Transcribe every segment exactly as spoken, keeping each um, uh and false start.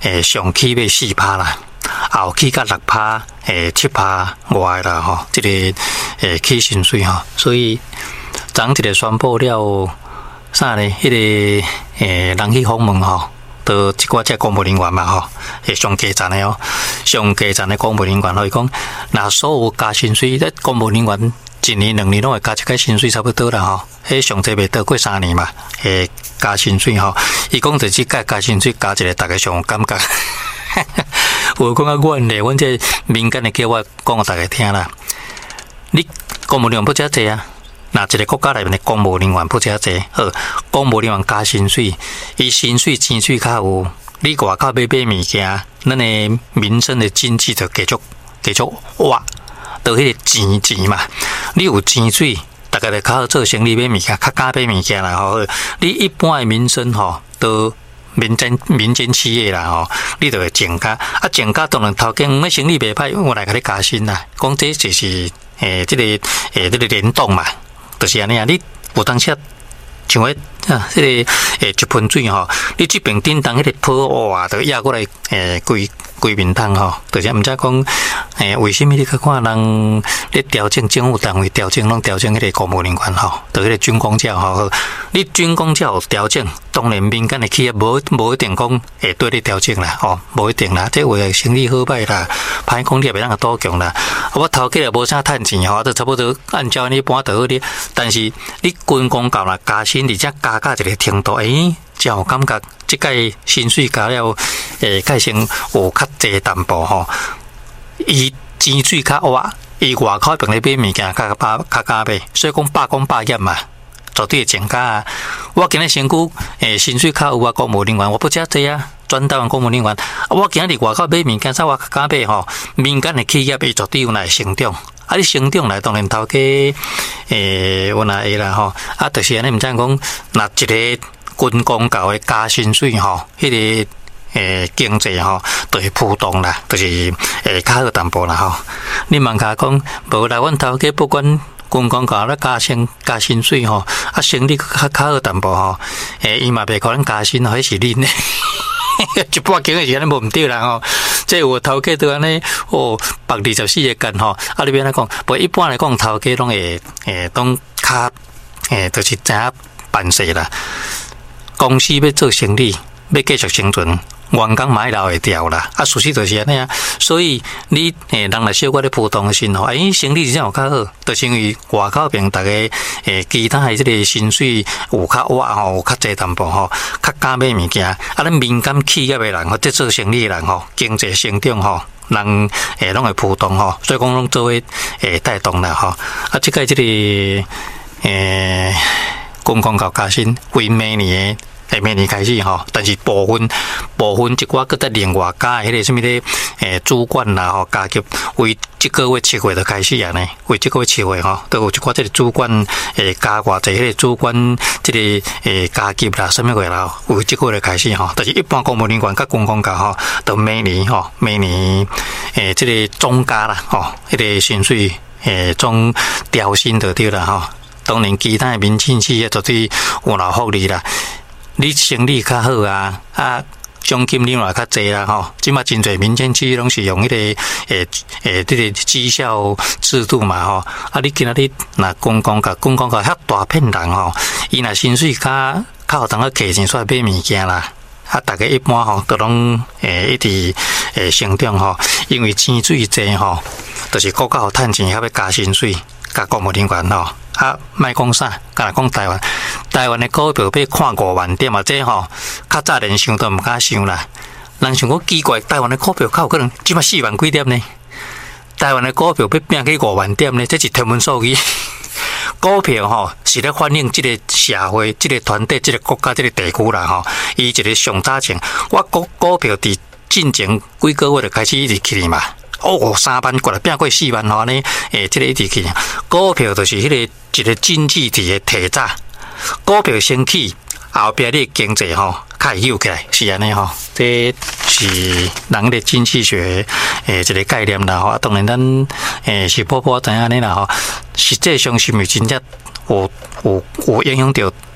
诶上起要四趴啦，后起甲六趴，诶七趴外啦吼，这个诶起薪水吼，所以昨一个宣布了啥呢？迄、那个诶人去访问吼。都一寡只公务人员嘛吼，诶上基层的哦，上基层的公务人员可以讲，那所有加薪水，咧公务人员一年两年拢会加一个薪水差不多啦吼，迄上济袂到过三年嘛，诶加薪水吼，伊讲就是加加薪水加一个，大家上有感觉。有讲啊，阮咧，阮这民间的叫我讲互大家听啦，你公务人员不遮济啊？那一个国家内面的公务人员不遮济，好，公务人员加薪水，伊薪水钱水较有，你外口要买物件，咱的民生的经济就继续继续挖，到迄个钱钱嘛，你有钱水，大家就较好做生意买物件，较敢买物件啦吼。你一般的民生吼，都民间民间企业啦吼，你就会增加，啊增加当然头家阮生意袂歹，我来甲你加薪啦，讲这就是诶，即、这个诶，即、这个联动嘛。就是安尼啊！你有当时像迄啊，迄、那个诶一盆水吼，你这边叮当迄个泡哇，就压过来诶，规规面汤吼，就是毋知讲诶，为什么你去看人咧调整政府单位调整，拢调整迄个公务人员吼，就迄个军公教吼，你军公教调整，当然民间的企业无无一定讲会对你调整啦，吼，无一定啦，这为生意好歹啦，歹讲你也袂当个多强啦。我头家也无啥趁钱吼，都差不多按照你搬倒你，但是你军公教啦加薪，而且加到一个程度，诶、欸，才有感觉，即个薪水加了，诶、欸，改成有较济淡薄吼。伊钱水较挖，伊外口边咧买物件较较较加买，所以讲百工百业嘛，绝对会增加啊。我今日身躯诶薪水较有啊，公务人员我不遮济啊，全台湾公务人员，啊我今日外口买物件，啥我较加买吼，民间的企业伊绝对有来成长。啊，你成长来当然头家诶，我若会啦吼，啊，就是安尼毋知讲，若一个军公教的加薪水吼，迄、那个。诶，经济吼就会浮动啦，就是诶较好淡薄啦吼。你问下讲，无来阮头家不管军公教咧加薪加薪水吼，啊生理较较好淡薄吼，诶伊嘛袂可能加薪吼，迄是恁诶。一半经诶是安尼无毋对啦吼，即有头家都安尼哦，百二十四个干吼，啊你变来讲，不一般来讲头家拢会诶拢较诶，就是知影办事啦。公司要做生意，要继续生存。员工买留会掉啦，啊，事实就是安尼啊。所以你诶，人来小可咧普通的时候，诶，生理真有较好，就是因为外口边大家诶，其他的即个薪水有较挖吼，有较济淡薄吼，较敢买物件。啊，咱民间企业的人或者做生意的人吼，经济成长吼，人诶拢会普通吼，所以讲拢做为诶带动啦吼。啊，即个即个诶，公共教加薪为每年。诶，明年开始吼，但是部分部分一寡搁再另外加迄个什么咧，诶，主管啦吼，加级为即个月七月就开始啊呢，为即个月七月吼，都有一寡即个主管诶加偌济，迄个主管即个诶加级啦，什么月啦，为即个月开始吼，但是一般公务人员甲军公教吼，都每年吼，每年诶即个总加啦吼，迄个薪水诶总调薪就对啦吼，当然其他民间企业绝对有劳福利啦。你生理较好啊，啊，奖金领来较济啦吼。即马真侪民间企业拢是用迄、那个诶诶，这个绩效制度嘛吼。啊，你今仔日若公公甲公公甲遐大片人吼，伊若薪水较较有当个摕钱出来买物件啦。啊，大家一般吼都拢诶一直诶成长吼，因为钱水济吼，就是国家有趁钱，还要加薪水，加公务人员吼。啊，莫讲啥，敢若讲台湾，台湾的股票要看五万点啊，这吼较早连想都毋敢想啦。人想讲奇怪，台湾的股票较有可能即马四万几点呢？台湾的股票要变去五万点呢？这是天文数据。股票吼是咧反映即个社会、即个团体、即个国家、即个地区啦吼。伊一个上早前，我股股票伫进前几个月就开始一直起嘛。哦，三万过来变过四万吼呢？诶，即、这个一直去，股票就是迄个一个经济体的体早，股票升起，后壁你经济吼较会扭起来，是安尼吼。这是人的经济学诶一个概念啦吼。当然咱诶是波波知影安尼啦吼。实际上是毋是真正有有有影响到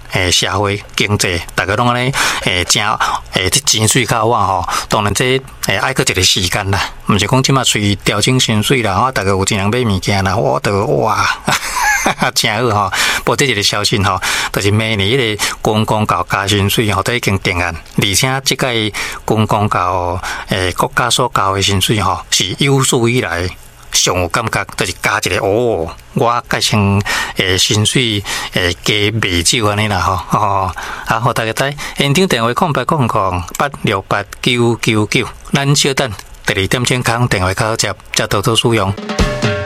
诶社会经济，大家拢安尼诶正诶这情绪较好吼，当然这诶爱搁一个时间啦，毋是讲即马随调整情绪啦，吼，大家有钱人买物件啦，我都哇。真好吼，不过这一个消息吼，就是明年迄个公共交加薪水吼都已经定案，而且即个公共交诶国家所交的薪水吼，是有史以来上有感觉，就是加一个哦，我改成诶薪水诶加未少安尼啦吼，哦，啊，互大家知，现场电话空八空空八六八九九九，咱稍等第二点钟空电话卡接接到做使用。